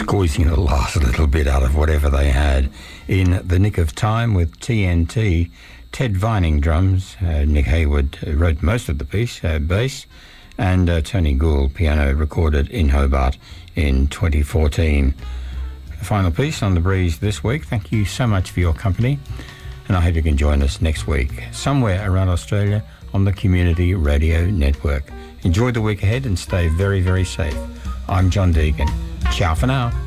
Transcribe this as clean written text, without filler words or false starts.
squeezing the last little bit out of whatever they had. In the Nick of Time with TNT, Ted Vining drums, Nick Hayward wrote most of the piece, bass, and Tony Gould piano, recorded in Hobart in 2014. The final piece on The Breeze this week. Thank you so much for your company, and I hope you can join us next week somewhere around Australia on the Community Radio Network. Enjoy the week ahead and stay very, very safe. I'm John Deegan. Ciao for now.